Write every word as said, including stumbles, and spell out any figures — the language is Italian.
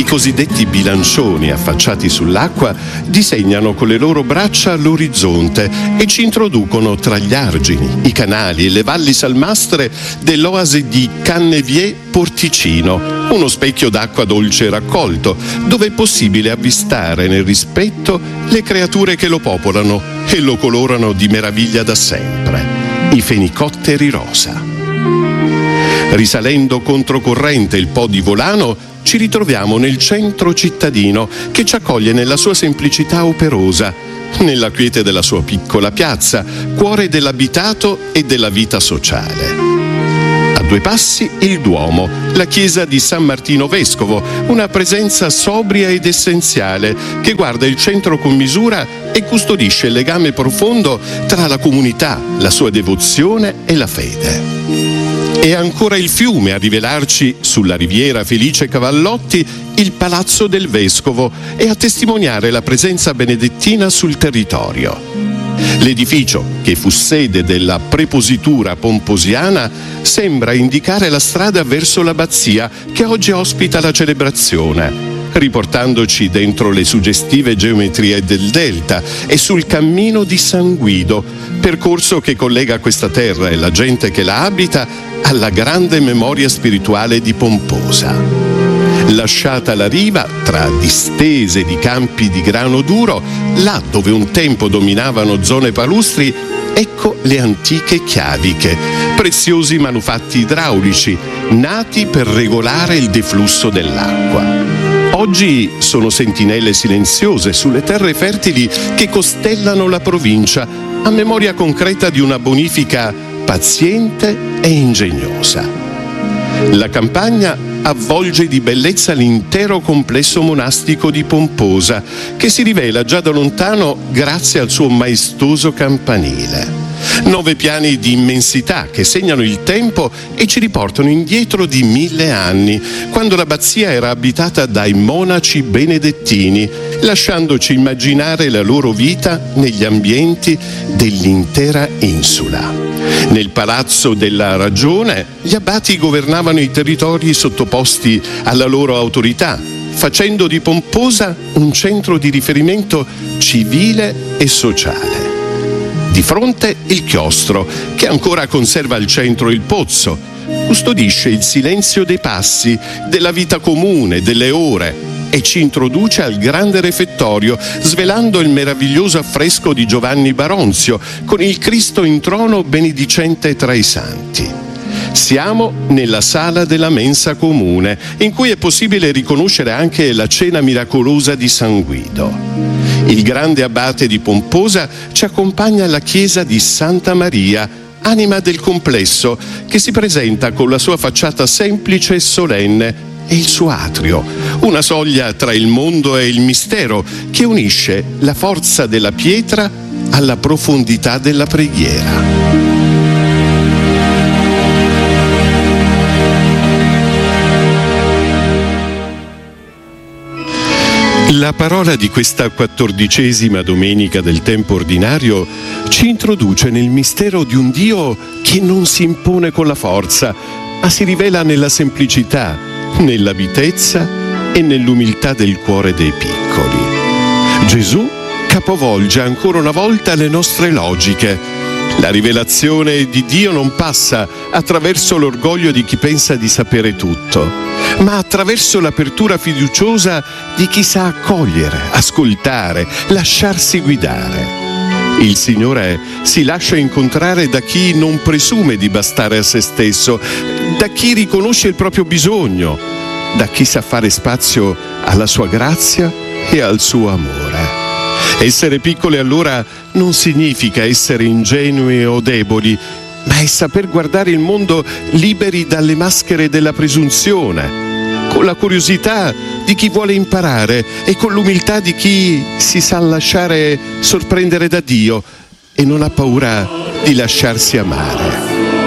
cosiddetti bilancioni affacciati sull'acqua disegnano con le loro braccia l'orizzonte e ci introducono tra gli argini, i canali e le valli salmastre dell'oasi di Cannevier-Porticino, uno specchio d'acqua dolce raccolto, dove è possibile avvistare nel rispetto le creature che lo popolano e lo colorano di meraviglia da sempre, i fenicotteri rosa. Risalendo controcorrente il Po di Volano, ci ritroviamo nel centro cittadino che ci accoglie nella sua semplicità operosa, nella quiete della sua piccola piazza, cuore dell'abitato e della vita sociale. A due passi il Duomo, la chiesa di San Martino Vescovo, una presenza sobria ed essenziale che guarda il centro con misura e custodisce il legame profondo tra la comunità, la sua devozione e la fede. E ancora il fiume a rivelarci, sulla riviera Felice Cavallotti, il Palazzo del Vescovo e a testimoniare la presenza benedettina sul territorio. L'edificio, che fu sede della prepositura pomposiana, sembra indicare la strada verso l'abbazia che oggi ospita la celebrazione, riportandoci dentro le suggestive geometrie del delta e sul cammino di San Guido, percorso che collega questa terra e la gente che la abita alla grande memoria spirituale di Pomposa. Lasciata la riva, tra distese di campi di grano duro, là dove un tempo dominavano zone palustri, ecco le antiche chiaviche, preziosi manufatti idraulici, nati per regolare il deflusso dell'acqua. Oggi sono sentinelle silenziose sulle terre fertili che costellano la provincia, a memoria concreta di una bonifica paziente e ingegnosa. La campagna avvolge di bellezza l'intero complesso monastico di Pomposa, che si rivela già da lontano grazie al suo maestoso campanile. Nove piani di immensità che segnano il tempo e ci riportano indietro di mille anni, quando l'abbazia era abitata dai monaci benedettini, lasciandoci immaginare la loro vita negli ambienti dell'intera insula. Nel Palazzo della Ragione gli abbati governavano i territori sottoposti alla loro autorità, facendo di Pomposa un centro di riferimento civile e sociale. Di fronte il chiostro, che ancora conserva al centro il pozzo, custodisce il silenzio dei passi, della vita comune, delle ore, e ci introduce al grande refettorio, svelando il meraviglioso affresco di Giovanni Baronzio, con il Cristo in trono benedicente tra i santi. Siamo nella sala della mensa comune, in cui è possibile riconoscere anche la cena miracolosa di San Guido. Il grande abate di Pomposa ci accompagna alla chiesa di Santa Maria, anima del complesso, che si presenta con la sua facciata semplice e solenne e il suo atrio, una soglia tra il mondo e il mistero che unisce la forza della pietra alla profondità della preghiera. La parola di questa quattordicesima domenica del tempo ordinario ci introduce nel mistero di un Dio che non si impone con la forza, ma si rivela nella semplicità, nella mitezza e nell'umiltà del cuore dei piccoli. Gesù capovolge ancora una volta le nostre logiche. La rivelazione di Dio non passa attraverso l'orgoglio di chi pensa di sapere tutto, ma attraverso l'apertura fiduciosa di chi sa accogliere, ascoltare, lasciarsi guidare. Il Signore si lascia incontrare da chi non presume di bastare a se stesso, da chi riconosce il proprio bisogno, da chi sa fare spazio alla sua grazia e al suo amore. Essere piccoli allora non significa essere ingenui o deboli, ma è saper guardare il mondo liberi dalle maschere della presunzione, con la curiosità di chi vuole imparare e con l'umiltà di chi si sa lasciare sorprendere da Dio e non ha paura di lasciarsi amare.